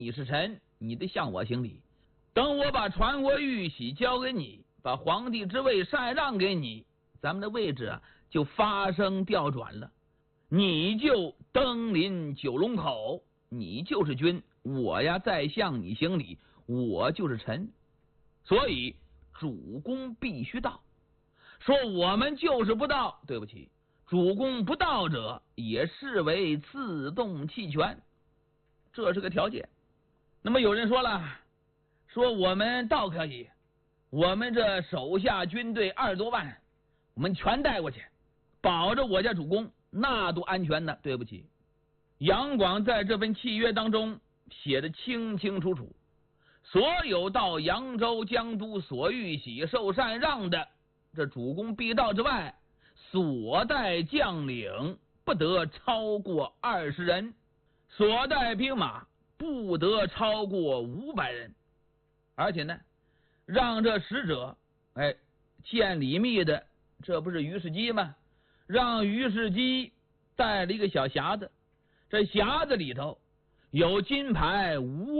你是臣，你得向我行礼。等我把传国玉玺交给你，把皇帝之位禅让给你，咱们的位置就发生调转了，你就登临九龙口，你就是君，我再向你行礼，我就是臣。所以主公必须到。说我们就是不到，对不起，主公不到者也视为自动弃权，这是个条件。那么有人说了，说我们倒可以，我们这手下军队20多万，我们全带过去，保着我家主公，那都安全的。对不起，杨广在这份契约当中写的清清楚楚，所有到扬州江都所玉玺受禅让的这主公必到之外，所带将领不得超过20人，所带兵马不得超过500人。而且呢，让这使者见李密的，这不是于世基吗？让于世基带了一个小匣子，这匣子里头有金牌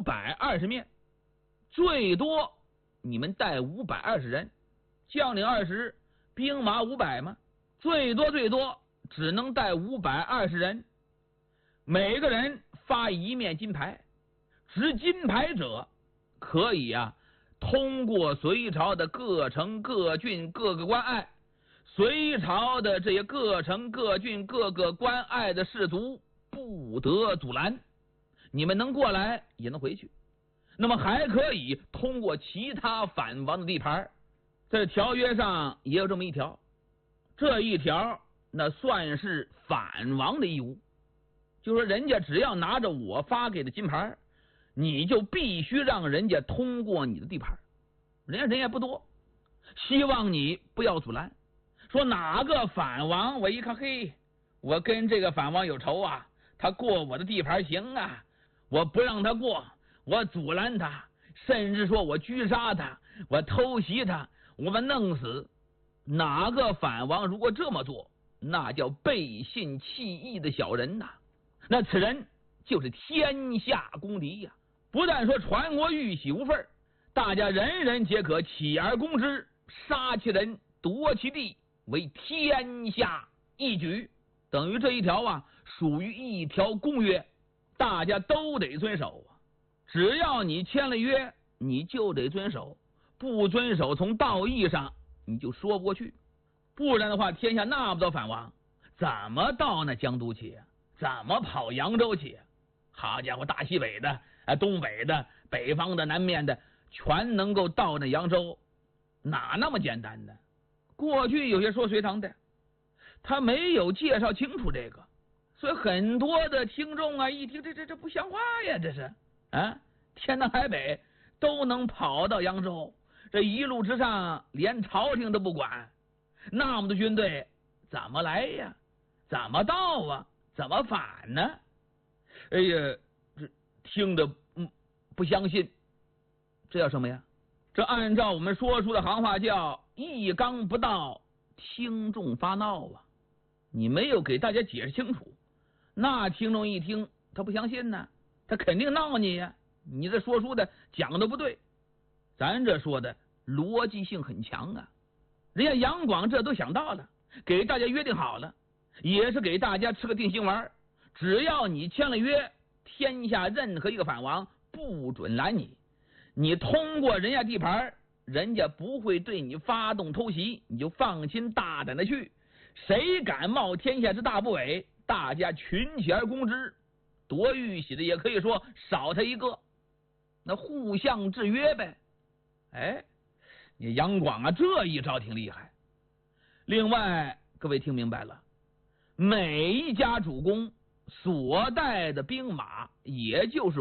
520面，最多你们带520人，将领20，兵马500嘛，最多只能带520人，每个人发1面金牌，执金牌者可以通过隋朝的各城各郡各个关隘，隋朝的这些各城各郡各个关隘的士卒不得阻拦，你们能过来也能回去。那么还可以通过其他反王的地盘，在条约上也有这么一条，这一条那算是反王的义务，就说人家只要拿着我发给的金牌，你就必须让人家通过你的地盘，人家人也不多，希望你不要阻拦。说哪个反王我一看，嘿，我跟这个反王有仇他过我的地盘行我不让他过，我阻拦他，甚至说我狙杀他，我偷袭他，我把弄死。哪个反王如果这么做，那叫背信弃义的小人那此人就是天下公敌不但说传国玉玺无份，大家人人皆可起而攻之，杀其人夺其地，为天下一举。等于这一条属于一条公约，大家都得遵守只要你签了约，你就得遵守，不遵守从道义上你就说不过去。不然的话，天下那么多反王，怎么到那江都去怎么跑扬州去好家伙，大西北的东北的北方的南面的全能够到那扬州，哪那么简单的？过去有些说隋唐的，他没有介绍清楚这个，所以很多的听众一听这不像话呀，这是天南海北都能跑到扬州，这一路之上连朝廷都不管，那么多军队怎么来呀？怎么到怎么反呢？哎呀，这听着不相信，这叫什么呀？这按照我们说书的行话叫一纲不到，听众发闹你没有给大家解释清楚，那听众一听他不相信呢，他肯定闹你你这说书的讲的不对。咱这说的逻辑性很强人家杨广这都想到了，给大家约定好了，也是给大家吃个定心丸，只要你签了约，天下任何一个反王不准拦你，你通过人家地盘，人家不会对你发动偷袭，你就放心大胆的去，谁敢冒天下之大不韪，大家群起而攻之，夺玉玺的也可以说少他一个，那互相制约呗。你杨广这一招挺厉害。另外各位听明白了，每一家主公所带的兵马也就是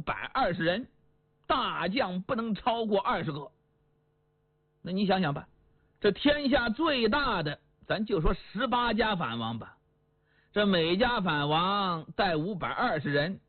520人，大将不能超过20个。那你想想吧，这天下最大的咱就说18家反王吧，这每家反王带520人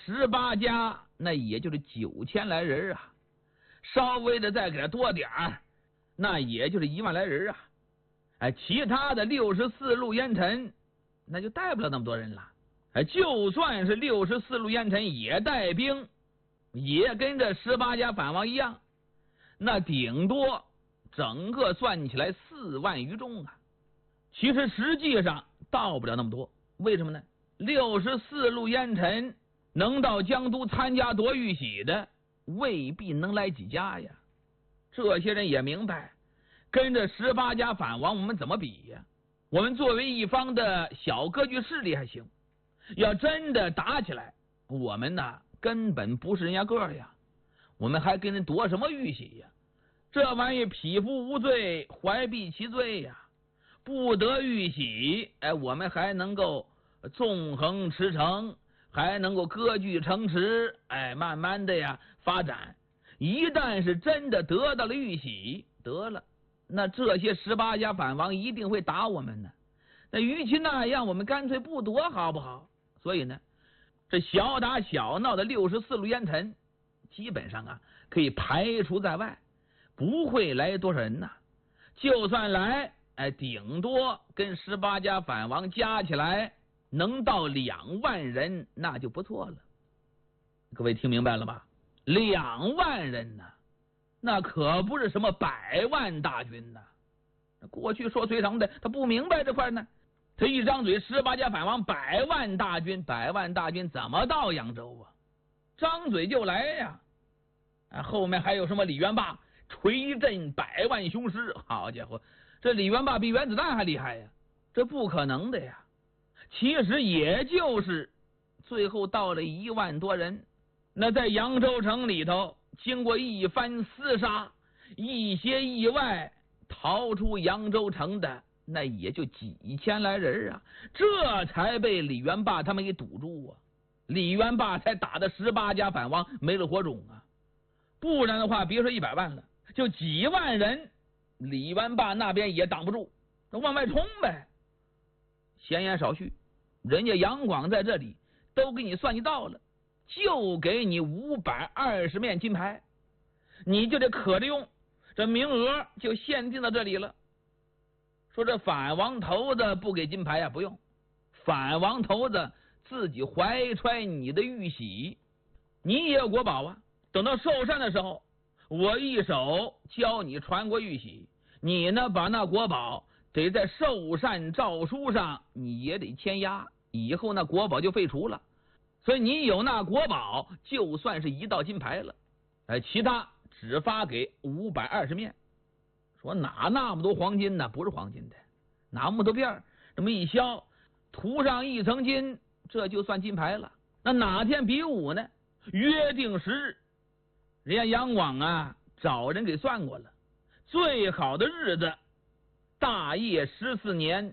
，18家那也就是9000来人稍微的再给他多点儿，那也就是1万来人其他的64路烟尘那就带不了那么多人了。就算是64路烟尘也带兵， 也跟这18家反王一样，那顶多整个算起来4万余众啊。其实实际上到不了那么多，为什么呢？64路烟尘能到江都参加夺玉玺的，未必能来几家呀。这些人也明白，跟这18家反王我们怎么比呀？我们作为一方的小割据势力还行，要真的打起来，我们呢根本不是人家个呀，我们还跟人夺什么玉玺呀？这玩意匹夫无罪，怀璧其罪呀，不得玉玺，我们还能够纵横驰骋，还能够割据城池，慢慢的呀发展。一旦是真的得到了玉玺，得了，那这些18家反王一定会打我们呢。那与其那样，我们干脆不夺好不好？所以呢，这小打小闹的64路烟尘，基本上啊可以排除在外，不会来多少人呐。就算来，顶多跟18家反王加起来能到2万人，那就不错了。各位听明白了吧？2万人呢，那可不是什么100万大军呐。过去说隋唐的他不明白这块呢，他一张嘴18家反王100万大军，100万大军怎么到扬州啊？张嘴就来呀！后面还有什么李元霸锤震100万雄师，好家伙，这李元霸比原子弹还厉害呀，这不可能的呀。其实也就是最后到了1万多人。那在扬州城里头，经过一番厮杀，一些意外逃出扬州城的，那也就几千来人啊，这才被李元霸他们给堵住啊。李元霸才打的18家反王没了火种啊，不然的话别说100万了，就几万人，李元霸那边也挡不住，往外冲呗。闲言少叙，人家杨广在这里都给你算计到了，就给你520面金牌，你就得可着用，这名额就限定到这里了。说这反王头子不给金牌呀，不用，反王头子自己怀揣你的玉玺，你也有国宝啊。等到寿善的时候，我一手教你传国玉玺，你呢把那国宝得在寿善诏书上你也得签押，以后那国宝就废除了。所以你有那国宝，就算是一道金牌了。其他只发给520面。说哪那么多黄金呢？不是黄金的，拿木头片这么一削，涂上1层金，这就算金牌了。那哪天比武呢？约定时日，人家杨广啊找人给算过了，最好的日子大业14年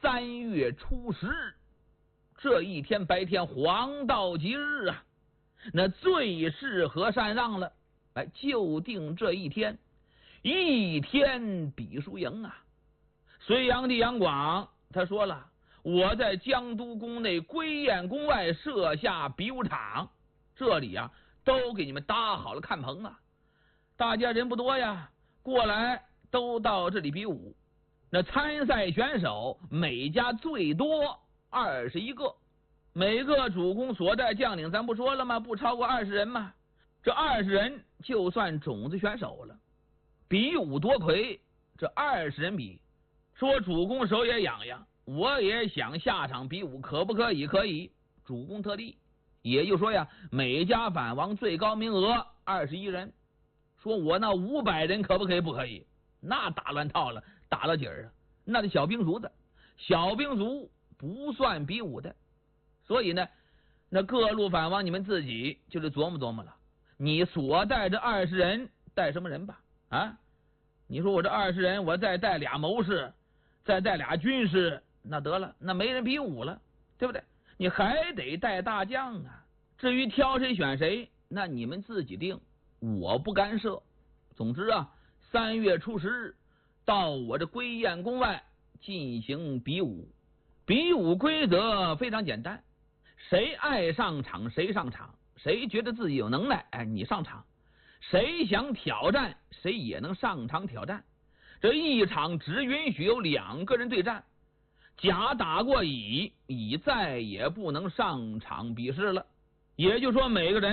3月初10日，这一天白天黄道吉日啊，那最适合禅让了。就定这一天，一天比输赢啊。隋炀帝杨广他说了，我在江都宫内归雁宫外设下比武场，这里啊都给你们搭好了看棚啊，大家人不多呀，过来都到这里比武。那参赛选手每家最多21个，每个主公所带将领咱不说了吗？不超过20人嘛，这20人就算种子选手了。比武夺魁，这20人比，说主公手也痒痒，我也想下场比武，可不可以？可以。主公特例，也就是说呀，每家反王最高名额21人。说我那500人可不可以？不可以，那打乱套了，打到底儿啊，那是小兵卒子，小兵卒不算比武的。所以呢，那各路反王你们自己就是琢磨琢磨了，你所带这20人带什么人吧？啊，你说我这20人，我再带俩谋士，再带俩军师，那得了，那没人比武了，对不对？你还得带大将啊。至于挑谁选谁，那你们自己定，我不干涉。总之啊，3月初10日到我这归雁宫外进行比武。比武规则非常简单，谁爱上场谁上场，谁觉得自己有能耐，你上场。谁想挑战，谁也能上场挑战。这一场只允许有2个人对战，甲打过乙，乙再也不能上场比试了。也就是说，每个人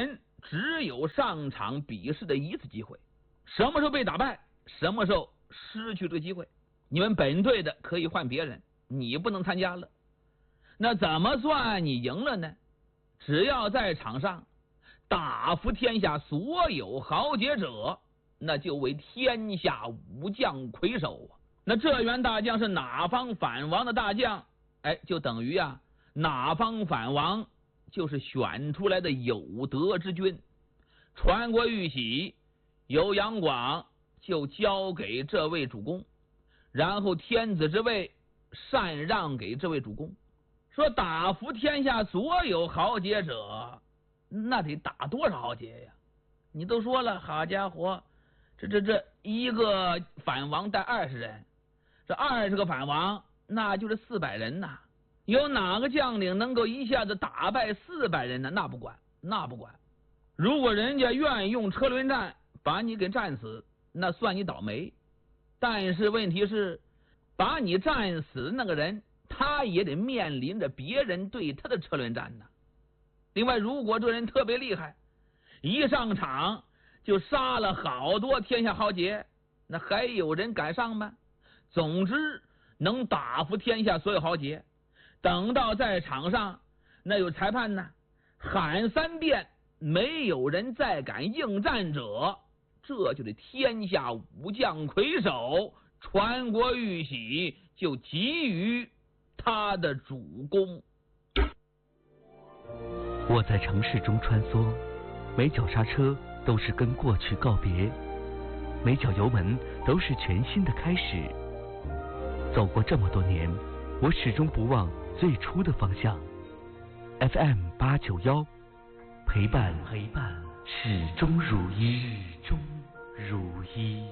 只有上场比试的一次机会，什么时候被打败，什么时候失去这个机会。你们本队的可以换别人，你不能参加了。那怎么算你赢了呢？只要在场上打服天下所有豪杰者，那就为天下武将魁首啊。那这员大将是哪方反王的大将？就等于哪方反王就是选出来的有德之君。传国玉玺由杨广就交给这位主公，然后天子之位禅让给这位主公。说打服天下所有豪杰者，那得打多少豪杰呀？你都说了，好家伙，这一个反王带20人，这20个反王那就是400人呐。有哪个将领能够一下子打败400人呢？那不管。如果人家愿意用车轮战把你给战死，那算你倒霉。但是问题是，把你战死的那个人，他也得面临着别人对他的车轮战呢。另外，如果这人特别厉害，一上场就杀了好多天下豪杰，那还有人敢上吗？总之，能打服天下所有豪杰。等到在场上，那有裁判呢，喊3遍，没有人再敢应战者，这就是天下武将魁首，传国玉玺就给予他的主公。 我在城市中穿梭，每脚刹车都是跟过去告别，每脚油门都是全新的开始。走过这么多年，我始终不忘最初的方向。FM 891，陪伴始终如一。